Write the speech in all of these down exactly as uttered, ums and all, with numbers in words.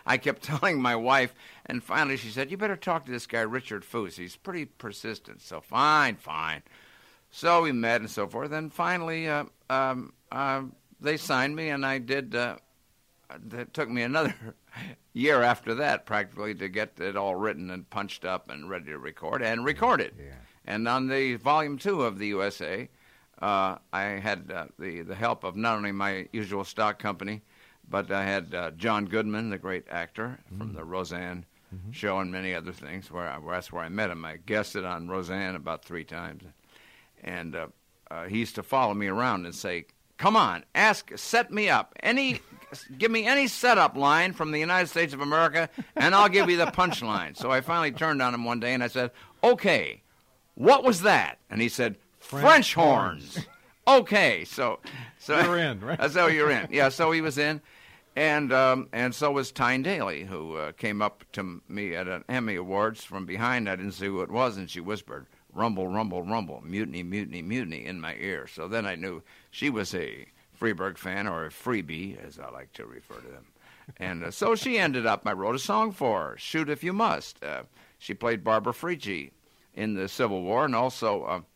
I kept telling my wife, and finally she said, you better talk to this guy, Richard Foos. He's pretty persistent. So fine, fine. So we met and so forth. And finally, uh, um, uh, they signed me, and I did. Uh, it took me another year after that, practically, to get it all written and punched up and ready to record, and recorded. Yeah. And on the volume two of the U S A, uh, I had uh, the, the help of not only my usual stock company, but I had uh, John Goodman, the great actor mm-hmm. from the Roseanne mm-hmm. show and many other things. Where, I, where that's where I met him. I guested on Roseanne about three times. And uh, uh, he used to follow me around and say, come on, ask, set me up. Any, give me any setup line from the United States of America, and I'll give you the punchline. So I finally turned on him one day, and I said, okay, what was that? And he said, French, French horns. horns. Okay, so... so you're in, right? So you're in. Yeah, so he was in. And um, and so was Tyne Daly, who uh, came up to me at an Emmy Awards from behind. I didn't see who it was, and she whispered, rumble, rumble, rumble, mutiny, mutiny, mutiny in my ear. So then I knew she was a Freeberg fan, or a freebie, as I like to refer to them. And uh, so she ended up, I wrote a song for her, Shoot If You Must. Uh, she played Barbara Frietchie in the Civil War, and also uh,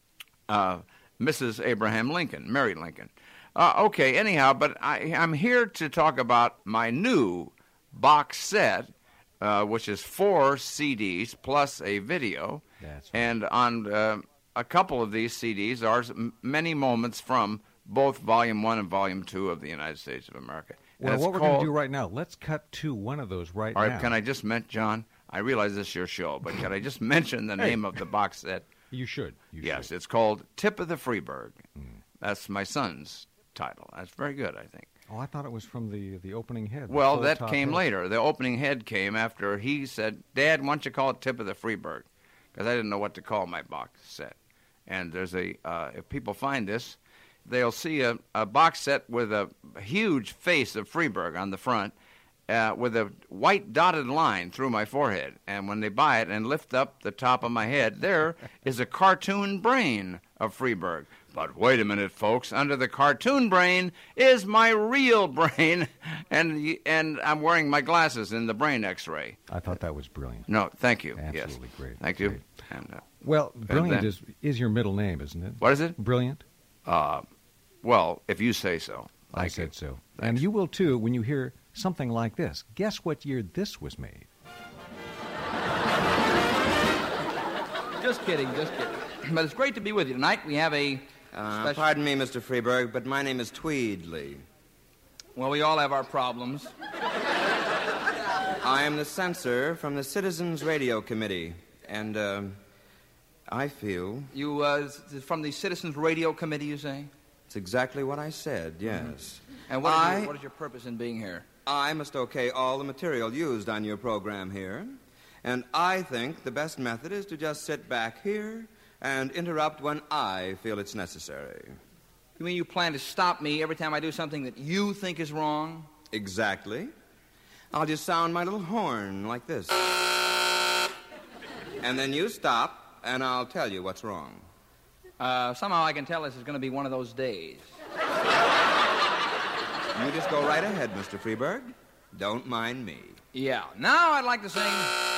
uh, Missus Abraham Lincoln, Mary Lincoln. Uh, okay, anyhow, but I, I'm here to talk about my new box set, uh, which is four C Ds plus a video. That's right. And on uh, a couple of these C Ds are many moments from both Volume one and Volume two of the United States of America. Well, what we're going to do right now, let's cut to one of those right now. All right, can I just mention, John, I realize this is your show, but can I just mention the hey. name of the box set? You should. You yes, should. It's called Tip of the Freeberg. Mm. That's my son's title. That's very good, I think. Oh, I thought it was from the, the opening head. Well, that came head. later. The opening head came after he said, Dad, why don't you call it Tip of the Freeberg? Because I didn't know what to call my box set. And there's a, uh, if people find this, they'll see a, a box set with a huge face of Freeberg on the front, uh, with a white dotted line through my forehead. And when they buy it and lift up the top of my head, there is a cartoon brain of Freeberg. But wait a minute, folks. Under the cartoon brain is my real brain, and and I'm wearing my glasses in the brain X-ray. I thought that was brilliant. No, thank you. Absolutely yes. great. Thank great. you. And, uh, well, brilliant then, is is your middle name, isn't it? What is it? Brilliant. Uh, well, if you say so. I Thank said you. so. Thanks. And you will, too, when you hear something like this. Guess what year this was made? Just kidding, just kidding. But it's great to be with you tonight. We have a uh, special... Pardon me, Mister Freeberg, but my name is Tweedley. Well, we all have our problems. I am the censor from the Citizens Radio Committee, and uh, I feel... You, uh, from the Citizens Radio Committee, you say? It's exactly what I said, yes. Mm-hmm. And what, I, is your, what is your purpose in being here? I must okay all the material used on your program here, and I think the best method is to just sit back here and interrupt when I feel it's necessary. You mean you plan to stop me every time I do something that you think is wrong? Exactly. I'll just sound my little horn like this. And then you stop, and I'll tell you what's wrong. Uh, somehow I can tell this is going to be one of those days. You just go right ahead, Mister Freeberg. Don't mind me. Yeah. Now I'd like to sing...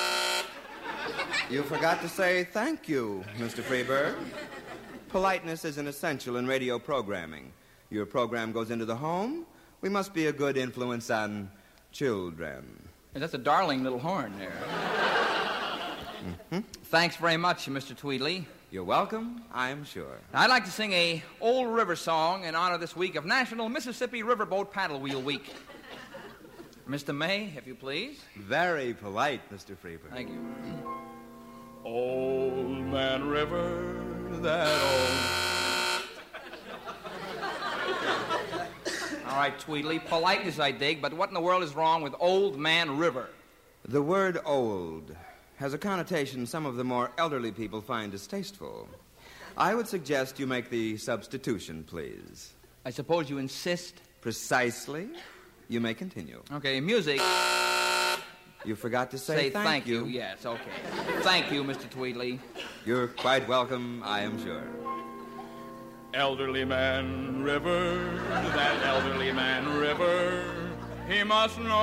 You forgot to say thank you, Mister Freeberg. Politeness is an essential in radio programming. Your program goes into the home. We must be a good influence on children. That's a darling little horn there. Mm-hmm. Thanks very much, Mister Tweedley. You're welcome, I'm sure. I'd like to sing a old river song in honor this week of National Mississippi Riverboat Paddle Wheel Week. Mister May, if you please. Very polite, Mister Freeberg. Thank you. Old Man River, that old... All right, Tweedley, politeness I dig, but what in the world is wrong with Old Man River? The word old has a connotation some of the more elderly people find distasteful. I would suggest you make the substitution, please. I suppose you insist? Precisely. You may continue. Okay, music. You forgot to say, say thank, thank you. you. Yes, okay. Thank you, Mister Tweedley. You're quite welcome, I am sure. Elderly Man River, that elderly man River, he must know